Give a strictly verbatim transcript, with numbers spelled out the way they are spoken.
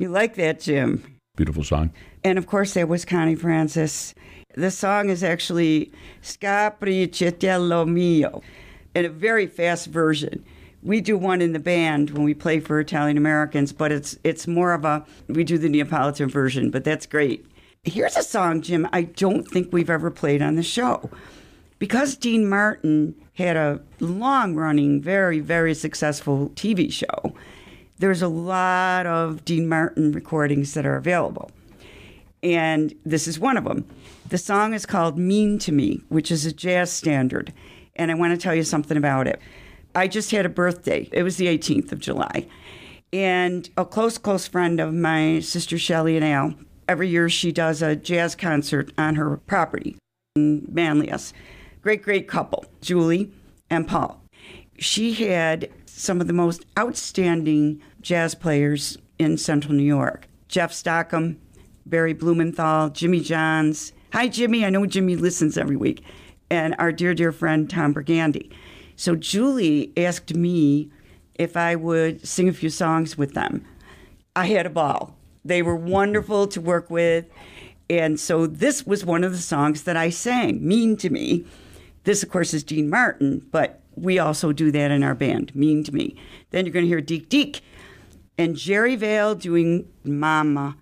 You like that, Jim? Beautiful song. And of course, there was Connie Francis. The song is actually Scapricciatello Mio in a very fast version. We do one in the band when we play for Italian Americans, but it's it's more of a, we do the Neapolitan version, but that's great. Here's a song, Jim, I don't think we've ever played on the show. Because Dean Martin had a long-running, very, very successful T V show, there's a lot of Dean Martin recordings that are available. And this is one of them. The song is called Mean to Me, which is a jazz standard. And I want to tell you something about it. I just had a birthday. It was the eighteenth of July. And a close, close friend of my sister Shelley and Al, every year she does a jazz concert on her property in Manlius. Great, great couple, Julie and Paul. She had some of the most outstanding jazz players in Central New York. Jeff Stockham, Barry Blumenthal, Jimmy Johns. Hi, Jimmy. I know Jimmy listens every week. And our dear, dear friend, Tom Burgandy. So Julie asked me if I would sing a few songs with them. I had a ball. They were wonderful to work with. And so this was one of the songs that I sang, Mean to Me. This, of course, is Dean Martin, but we also do that in our band, Mean to Me. Then you're going to hear Deek Deek and Jerry Vale doing Mama.